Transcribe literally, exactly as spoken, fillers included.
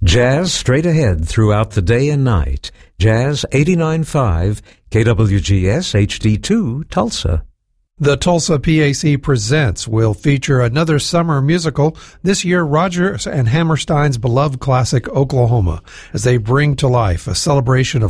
Jazz straight ahead throughout the day and night. Jazz eighty-nine point five, K W G S H D two, Tulsa. The Tulsa P A C Presents will feature another summer musical, this year Rodgers and Hammerstein's beloved classic Oklahoma, as they bring to life a celebration of